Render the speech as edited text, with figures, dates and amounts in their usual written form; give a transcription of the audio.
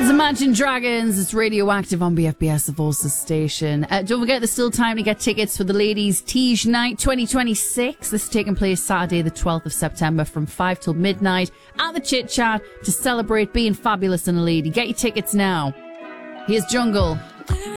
Imagine Dragons. It's Radioactive on BFBS, the Volsa station. Don't forget, there's still time to get tickets for the Ladies' Tige Night 2026. This is taking place Saturday, the 12th of September from 5 till midnight at the Chit Chat to celebrate being fabulous and a lady. Get your tickets now. Here's Jungle.